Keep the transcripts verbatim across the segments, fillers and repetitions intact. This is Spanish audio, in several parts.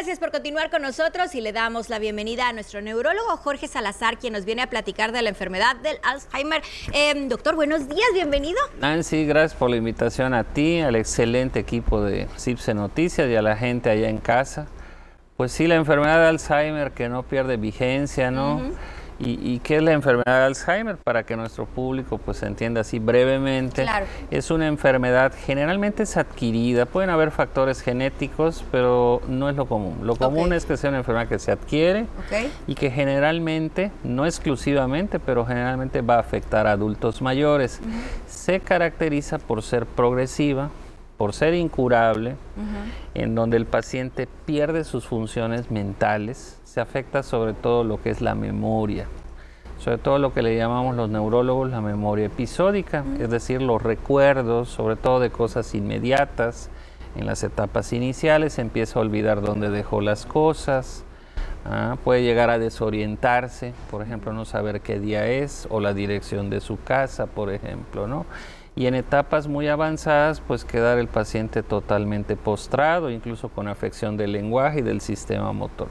Gracias por continuar con nosotros y le damos la bienvenida a nuestro neurólogo Jorge Salazar, quien nos viene a platicar de la enfermedad del Alzheimer. Eh, doctor, buenos días, bienvenido. Nancy, gracias por la invitación a ti, al excelente equipo de CIPSE Noticias y a la gente allá en casa. Pues sí, la enfermedad de Alzheimer que no pierde vigencia, ¿no? Uh-huh. ¿Y, ¿Y qué es la enfermedad de Alzheimer? Para que nuestro público pues entienda así brevemente. Claro. Es una enfermedad, generalmente es adquirida, pueden haber factores genéticos, pero no es lo común. Lo común okay. es que sea una enfermedad que se adquiere okay. y que generalmente, no exclusivamente, pero generalmente va a afectar a adultos mayores. Uh-huh. Se caracteriza por ser progresiva, por ser incurable, uh-huh. en donde el paciente pierde sus funciones mentales, se afecta sobre todo lo que es la memoria, sobre todo lo que le llamamos los neurólogos la memoria episódica, uh-huh. es decir, los recuerdos, sobre todo de cosas inmediatas. En las etapas iniciales se empieza a olvidar dónde dejó las cosas, ¿ah? Puede llegar a desorientarse, por ejemplo, no saber qué día es o la dirección de su casa, por ejemplo, ¿no? Y en etapas muy avanzadas, pues quedar el paciente totalmente postrado, incluso con afección del lenguaje y del sistema motor.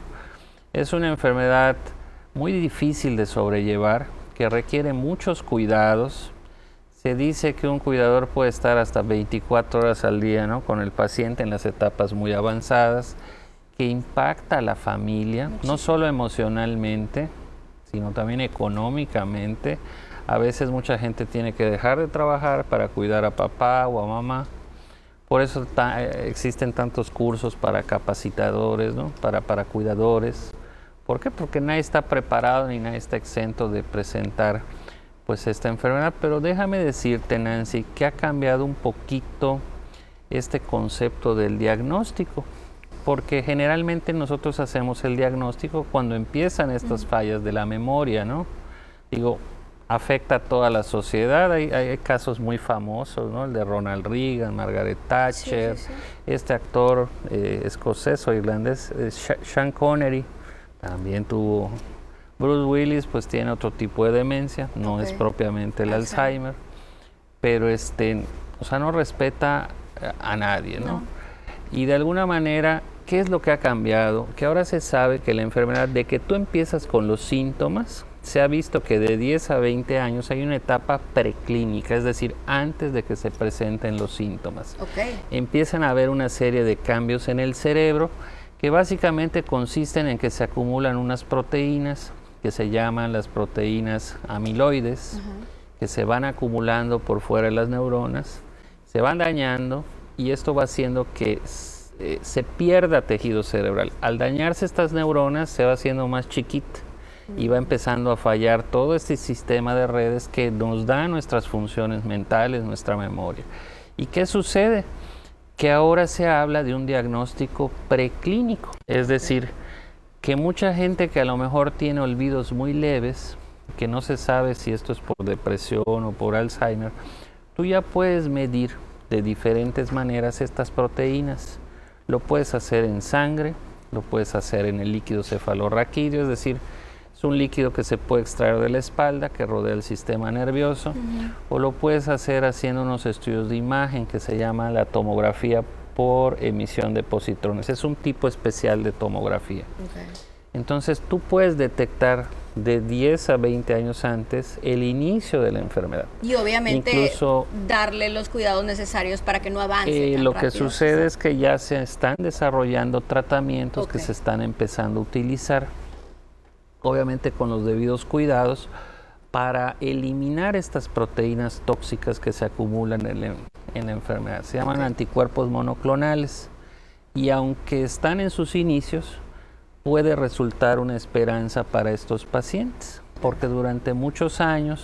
Es una enfermedad muy difícil de sobrellevar, que requiere muchos cuidados. Se dice que un cuidador puede estar hasta veinticuatro horas al día, ¿no?, con el paciente en las etapas muy avanzadas, que impacta a la familia, no solo emocionalmente, sino también económicamente. A veces mucha gente tiene que dejar de trabajar para cuidar a papá o a mamá. Por eso ta- existen tantos cursos para capacitadores, ¿no?, para, para cuidadores. ¿Por qué? Porque nadie está preparado ni nadie está exento de presentar pues esta enfermedad. Pero déjame decirte, Nancy, que ha cambiado un poquito este concepto del diagnóstico. Porque generalmente nosotros hacemos el diagnóstico cuando empiezan estas fallas de la memoria, ¿no? Digo, afecta a toda la sociedad. Hay, hay casos muy famosos, ¿no? El de Ronald Reagan, Margaret Thatcher, sí, sí, sí. este actor eh, escocés o irlandés, eh, Sean Connery, también tuvo. Bruce Willis, pues tiene otro tipo de demencia, no okay. es propiamente el Alzheimer, Alzheimer, pero este, o sea, no respeta a nadie, ¿no? no. Y de alguna manera, ¿qué es lo que ha cambiado? Que ahora se sabe que la enfermedad, de que tú empiezas con los síntomas, se ha visto que de diez a veinte años hay una etapa preclínica, es decir, antes de que se presenten los síntomas. Okay. Empiezan a haber una serie de cambios en el cerebro que básicamente consisten en que se acumulan unas proteínas que se llaman las proteínas amiloides, uh-huh. que se van acumulando por fuera de las neuronas, se van dañando y esto va haciendo que eh, se pierda tejido cerebral. Al dañarse estas neuronas se va haciendo más chiquita y va empezando a fallar todo este sistema de redes que nos da nuestras funciones mentales, nuestra memoria. ¿Y qué sucede? Que ahora se habla de un diagnóstico preclínico, es decir, que mucha gente que a lo mejor tiene olvidos muy leves, que no se sabe si esto es por depresión o por Alzheimer, tú ya puedes medir de diferentes maneras estas proteínas. Lo puedes hacer en sangre, lo puedes hacer en el líquido cefalorraquídeo, es decir, es un líquido que se puede extraer de la espalda, que rodea el sistema nervioso, uh-huh. o lo puedes hacer haciendo unos estudios de imagen que se llama la tomografía por emisión de positrones. Es un tipo especial de tomografía. Okay. Entonces, tú puedes detectar de diez a veinte años antes el inicio de la enfermedad. Y obviamente incluso darle los cuidados necesarios para que no avance. Eh, lo que sucede es que ya se están desarrollando tratamientos okay. que se están empezando a utilizar, obviamente con los debidos cuidados, para eliminar estas proteínas tóxicas que se acumulan en, el, en la enfermedad. Se llaman okay. anticuerpos monoclonales y aunque están en sus inicios, puede resultar una esperanza para estos pacientes, porque durante muchos años,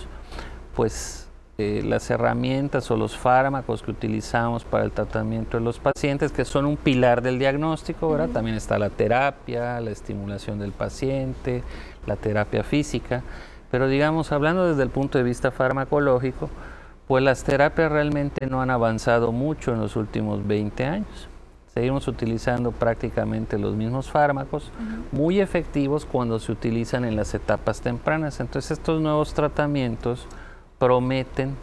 pues eh, las herramientas o los fármacos que utilizamos para el tratamiento de los pacientes, que son un pilar del diagnóstico, ¿verdad? Uh-huh. También está la terapia, la estimulación del paciente, la terapia física, pero digamos, hablando desde el punto de vista farmacológico, pues las terapias realmente no han avanzado mucho en los últimos veinte años. Seguimos utilizando prácticamente los mismos fármacos, uh-huh. muy efectivos cuando se utilizan en las etapas tempranas. Entonces estos nuevos tratamientos prometen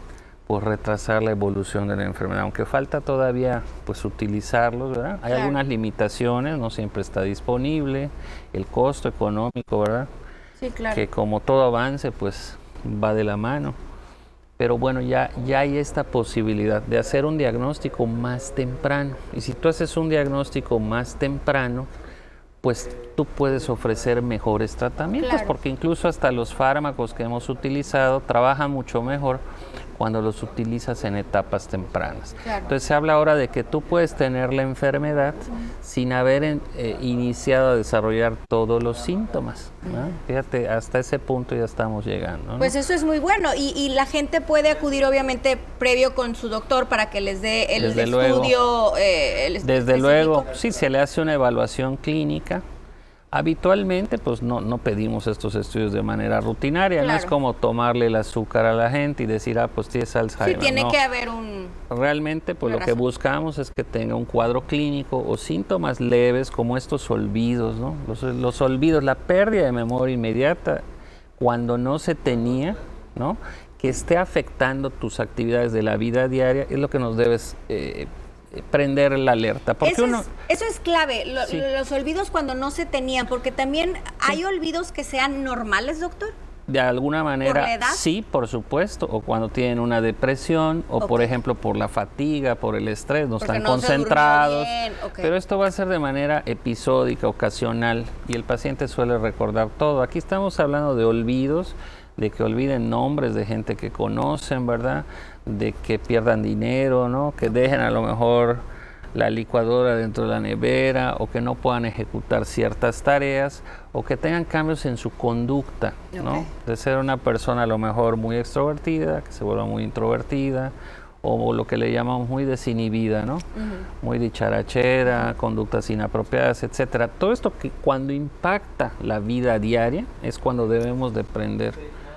pues retrasar la evolución de la enfermedad, aunque falta todavía pues utilizarlos, ¿verdad? Hay claro. algunas limitaciones, no siempre está disponible, el costo económico, ¿verdad? Sí, claro. Que como todo avance pues va de la mano, pero bueno, ya, ya hay esta posibilidad de hacer un diagnóstico más temprano, y si tú haces un diagnóstico más temprano, pues tú puedes ofrecer mejores tratamientos, claro. porque incluso hasta los fármacos que hemos utilizado trabajan mucho mejor cuando los utilizas en etapas tempranas. Claro. Entonces se habla ahora de que tú puedes tener la enfermedad uh-huh. sin haber en, eh, iniciado a desarrollar todos los síntomas, ¿no? Uh-huh. Fíjate, hasta ese punto ya estamos llegando, ¿no? Pues eso es muy bueno, y, y la gente puede acudir obviamente previo con su doctor para que les dé el Desde estudio. Luego, eh, el Desde específico. luego, sí, se le hace una evaluación clínica. Habitualmente, pues no, no pedimos estos estudios de manera rutinaria, claro. no es como tomarle el azúcar a la gente y decir, ah, pues tienes Alzheimer. Sí, tiene no. que haber un... Realmente, pues lo razón. que buscamos es que tenga un cuadro clínico o síntomas leves como estos olvidos, ¿no? Los, los olvidos, la pérdida de memoria inmediata cuando no se tenía, ¿no? Que esté afectando tus actividades de la vida diaria, es lo que nos debes... Eh, prender la alerta. Porque eso, uno, es, eso es clave, lo, sí. los olvidos cuando no se tenían, porque también sí. hay olvidos que sean normales, doctor. De alguna manera, ¿por la edad? Sí, por supuesto, o cuando tienen una depresión, o okay. por ejemplo por la fatiga, por el estrés, no porque están no concentrados, okay. pero esto va a ser de manera episódica, ocasional, y el paciente suele recordar todo. Aquí estamos hablando de olvidos, de que olviden nombres de gente que conocen, ¿verdad? De que pierdan dinero, ¿no? Que dejen a lo mejor la licuadora dentro de la nevera, o que no puedan ejecutar ciertas tareas, o que tengan cambios en su conducta, ¿no? Okay. De ser una persona a lo mejor muy extrovertida, que se vuelva muy introvertida, o lo que le llamamos muy desinhibida, ¿no? Uh-huh. Muy dicharachera, uh-huh. conductas inapropiadas, etcétera. Todo esto que cuando impacta la vida diaria es cuando debemos de prender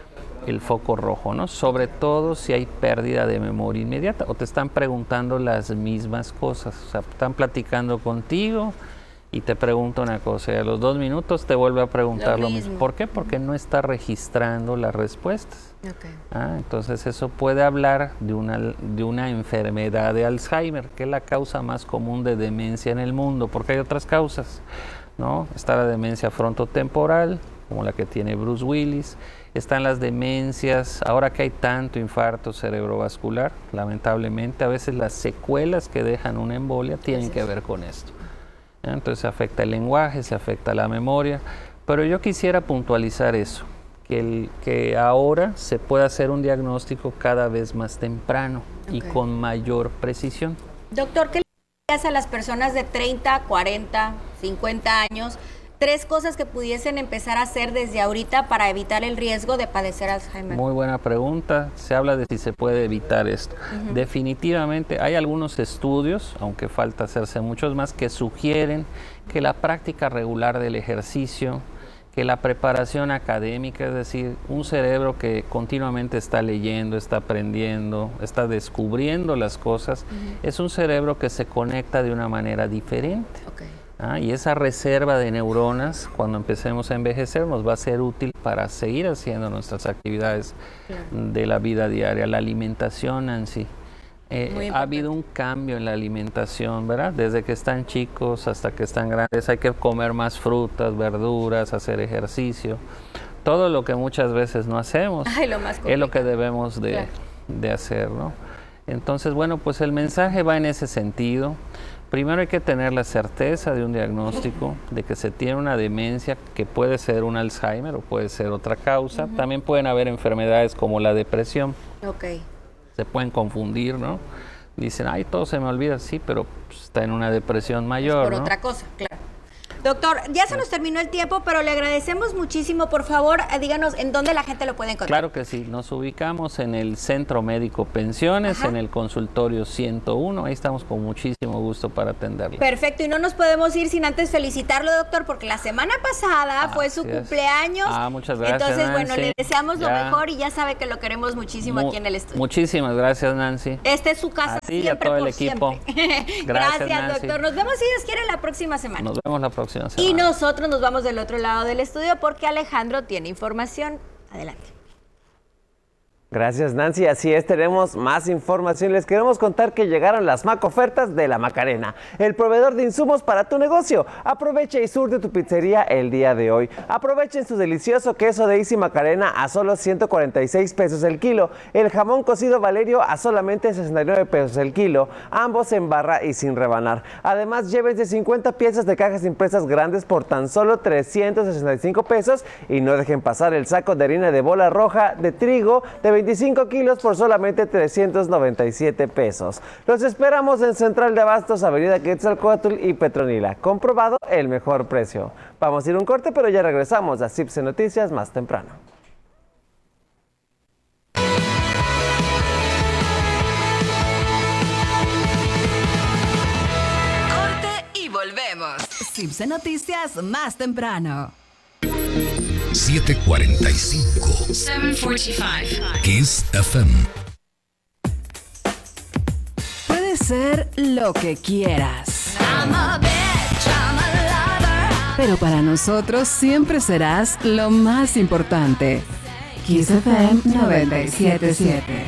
el foco rojo, ¿no? Sobre todo si hay pérdida de memoria inmediata o te están preguntando las mismas cosas, o sea, están platicando contigo y te pregunta una cosa y a los dos minutos te vuelve a preguntar lo, lo mismo. mismo. ¿Por qué? Porque no está registrando las respuestas. Okay. Ah, entonces eso puede hablar de una, de una enfermedad de Alzheimer, que es la causa más común de demencia en el mundo, porque hay otras causas, ¿no? Está la demencia frontotemporal, como la que tiene Bruce Willis. Están las demencias, ahora que hay tanto infarto cerebrovascular, lamentablemente, a veces las secuelas que dejan una embolia tienen que ver con esto. Entonces se afecta el lenguaje, se afecta la memoria, pero yo quisiera puntualizar eso, que, el, que ahora se puede hacer un diagnóstico cada vez más temprano okay. y con mayor precisión. Doctor, ¿qué le hace a las personas de treinta, cuarenta, cincuenta años? Tres cosas que pudiesen empezar a hacer desde ahorita para evitar el riesgo de padecer Alzheimer. Muy buena pregunta. Se habla de si se puede evitar esto. Uh-huh. Definitivamente hay algunos estudios, aunque falta hacerse muchos más, que sugieren que la práctica regular del ejercicio, que la preparación académica, es decir, un cerebro que continuamente está leyendo, está aprendiendo, está descubriendo las cosas, uh-huh. es un cerebro que se conecta de una manera diferente. Okay. Ah, y esa reserva de neuronas, cuando empecemos a envejecer, nos va a ser útil para seguir haciendo nuestras actividades claro. de la vida diaria. La alimentación en sí. Eh, ha habido un cambio en la alimentación, ¿verdad? Desde que están chicos hasta que están grandes hay que comer más frutas, verduras, hacer ejercicio. Todo lo que muchas veces no hacemos Ay, lo más es lo que debemos de, claro. de hacer, ¿no? Entonces, bueno, pues el mensaje va en ese sentido. Primero hay que tener la certeza de un diagnóstico, de que se tiene una demencia que puede ser un Alzheimer o puede ser otra causa. Uh-huh. También pueden haber enfermedades como la depresión. Okay. Se pueden confundir, ¿no? Dicen, ay, todo se me olvida, sí, pero pues, está en una depresión mayor, es por ¿no? otra cosa, claro. Doctor, ya se nos terminó el tiempo, pero le agradecemos muchísimo. Por favor, díganos en dónde la gente lo puede encontrar. Claro que sí, nos ubicamos en el Centro Médico Pensiones, Ajá. en el consultorio ciento uno, ahí estamos con muchísimo gusto para atenderle. Perfecto, y no nos podemos ir sin antes felicitarlo, doctor, porque la semana pasada ah, fue su cumpleaños. Ah, muchas gracias, Entonces, Nancy. bueno, le deseamos ya. lo mejor y ya sabe que lo queremos muchísimo Mu aquí en el estudio. Muchísimas gracias, Nancy. Esta es su casa a ti siempre y a todo por el equipo. Gracias, gracias Nancy. doctor. Nos vemos, si Dios quiere, la próxima semana. Nos vemos la próxima semana. Y nosotros nos vamos del otro lado del estudio porque Alejandro tiene información. Adelante. Gracias, Nancy. Así es, tenemos más información. Les queremos contar que llegaron las Macofertas de la Macarena, el proveedor de insumos para tu negocio. Aprovecha y surte tu pizzería el día de hoy. Aprovechen su delicioso queso de Easy Macarena a solo ciento cuarenta y seis pesos el kilo. El jamón cocido Valerio a solamente sesenta y nueve pesos el kilo. Ambos en barra y sin rebanar. Además, llévense cincuenta piezas de cajas impresas grandes por tan solo trescientos sesenta y cinco pesos. Y no dejen pasar el saco de harina de bola roja de trigo de veinticinco kilos por solamente trescientos noventa y siete pesos. Los esperamos en Central de Abastos, Avenida Quetzalcóatl y Petronila. Comprobado el mejor precio. Vamos a ir un corte, pero ya regresamos a Cipse Noticias más temprano. Corte y volvemos. Cipse Noticias más temprano. siete cuarenta y cinco. siete cuarenta y cinco. Kiss F M. Puede ser lo que quieras. I'm a bitch, I'm a lover. Pero para nosotros siempre serás lo más importante. Kiss F M noventa y siete punto siete.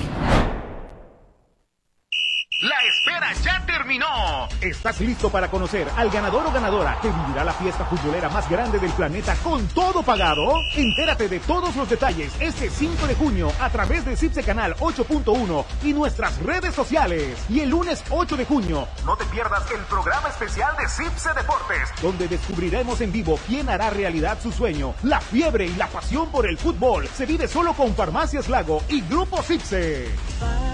¡La espera ya terminó! ¿Estás listo para conocer al ganador o ganadora que vivirá la fiesta futbolera más grande del planeta con todo pagado? Entérate de todos los detalles este cinco de junio a través de Cipse Canal ocho punto uno y nuestras redes sociales. Y el lunes ocho de junio, no te pierdas el programa especial de Cipse Deportes, donde descubriremos en vivo quién hará realidad su sueño. La fiebre y la pasión por el fútbol se vive solo con Farmacias Lago y Grupo Cipse.